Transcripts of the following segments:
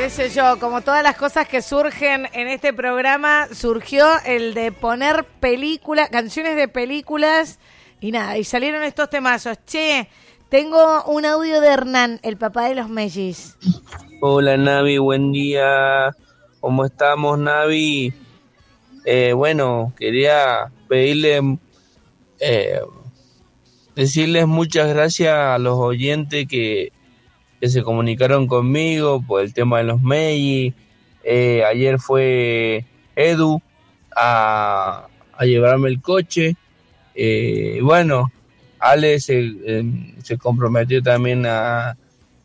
qué sé yo, como todas las cosas que surgen en este programa, surgió el de poner canciones de películas y nada, y salieron estos temazos. Che, tengo un audio de Hernán, el papá de los mellis. Hola Navi, buen día. ¿Cómo estamos, Navi? Bueno, quería decirles muchas gracias a los oyentes que se comunicaron conmigo por el tema de los mellis. Ayer fue Edu a llevarme el coche. Bueno, Ale se comprometió también a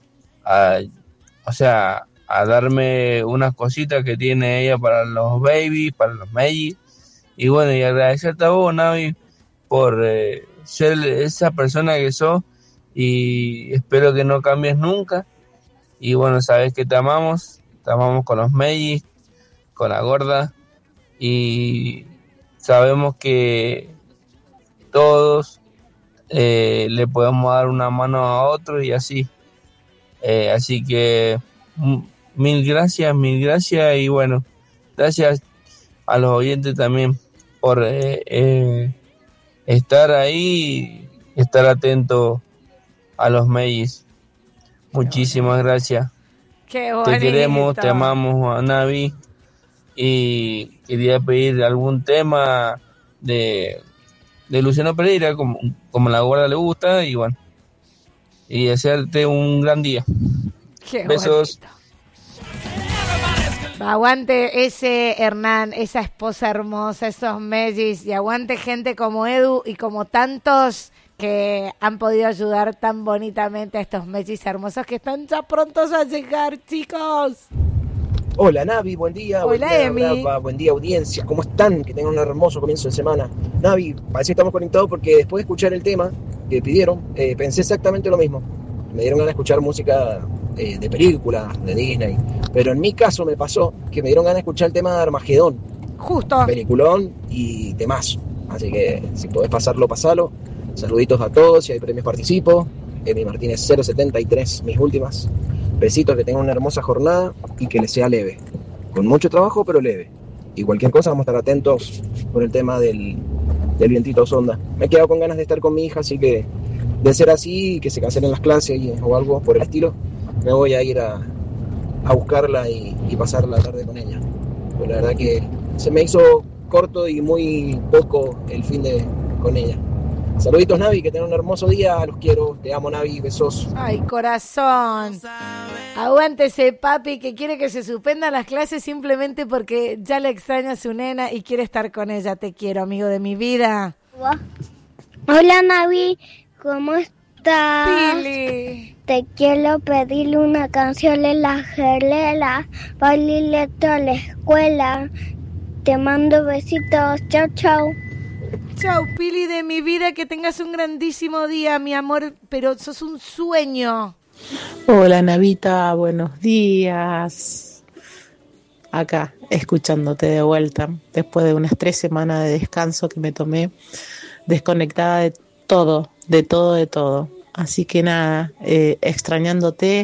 darme unas cositas que tiene ella para los babies, para los mellis. Y bueno, y agradecerte a vos, Navi, por ser esa persona que sos, y espero que no cambies nunca. Y bueno, sabes que te amamos con los mellis, con la gorda, y sabemos que todos le podemos dar una mano a otro y así. Así que mil gracias, y bueno, gracias a los oyentes también por estar ahí, estar atento a los mellis. Muchísimas gracias. Qué bonito. Te queremos, te amamos, Navi, y quería pedir algún tema de Luciano Pereira, como la gorda le gusta, y bueno, y desearte un gran día. Qué besos. Bonito. Aguante ese Hernán, esa esposa hermosa, esos mellis, y aguante gente como Edu y como tantos que han podido ayudar tan bonitamente a estos mellis hermosos que están ya prontos a llegar, chicos. Hola Navi, buen día. Hola, buen día, Emi. Brava, buen día audiencia, ¿cómo están? Que tengan un hermoso comienzo de semana. Navi, parece que estamos conectados porque después de escuchar el tema que pidieron, pensé exactamente lo mismo. Me dieron ganas de escuchar música de películas, de Disney, pero en mi caso me pasó que me dieron ganas de escuchar el tema de Armagedón. Justo. Peliculón y temazo. Así que si podés pasarlo, pasalo. Saluditos a todos, si hay premios participo. Emi Martínez 073, mis últimas. Besitos, que tengan una hermosa jornada y que les sea leve. Con mucho trabajo, pero leve. Y cualquier cosa vamos a estar atentos por el tema del vientito sonda. Me he quedado con ganas de estar con mi hija, así que de ser así, que se cancelen las clases o algo por el estilo, me voy a ir a buscarla y pasar la tarde con ella. Pues la verdad que se me hizo corto y muy poco el fin de con ella. Saluditos, Navi, que tengan un hermoso día, los quiero, te amo, Navi, besos. Ay, corazón. Aguántese, papi, que quiere que se suspendan las clases simplemente porque ya le extraña a su nena y quiere estar con ella. Te quiero, amigo de mi vida. Hola, Navi, ¿cómo estás? Pili. Te quiero pedirle una canción de la Gerlela para irle a la escuela. Te mando besitos, chao, chao. Chau, Pili de mi vida, que tengas un grandísimo día, mi amor, pero sos un sueño. Hola, Navita, buenos días. Acá, escuchándote de vuelta, después de unas 3 semanas de descanso que me tomé, desconectada de todo. Así que nada, extrañándote,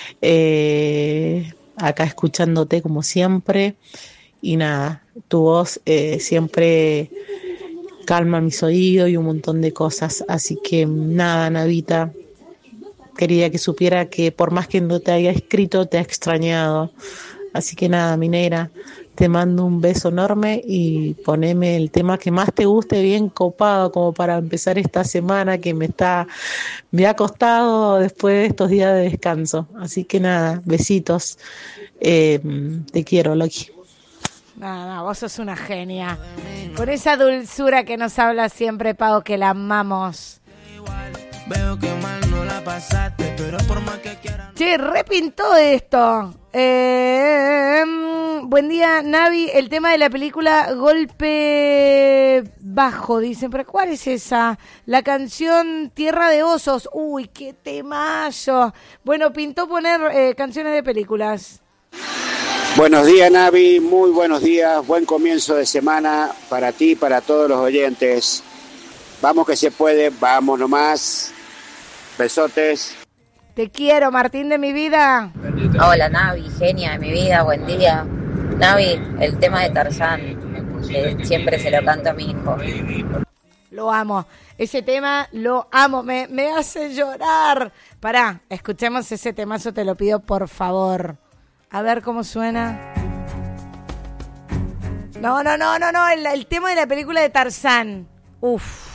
acá escuchándote como siempre, y nada, tu voz siempre calma mis oídos y un montón de cosas. Así que nada, Navita, quería que supiera que por más que no te haya escrito, te ha extrañado. Así que nada, mi negra, te mando un beso enorme y poneme el tema que más te guste, bien copado, como para empezar esta semana que me ha costado después de estos días de descanso. Así que nada, besitos. Te quiero, Loki. No, vos sos una genia. Con esa dulzura que nos habla siempre, Pau, que la amamos. Veo que mal no la pasaste, pero por más que quieran. Che, repintó esto. Buen día, Navi. El tema de la película Golpe Bajo, dicen. ¿Pero cuál es esa? La canción Tierra de Osos. Uy, qué temazo. Bueno, pintó poner canciones de películas. Buenos días, Navi, muy buenos días, buen comienzo de semana para ti, para todos los oyentes. Vamos que se puede, vamos nomás. Besotes. Te quiero, Martín de mi vida. Hola, Navi, genia de mi vida, buen día. Navi, el tema de Tarzán, siempre se lo canto a mi hijo. Lo amo, ese tema lo amo, me hace llorar. Pará, escuchemos ese temazo, te lo pido por favor. A ver cómo suena. No, el tema de la película de Tarzán. Uf.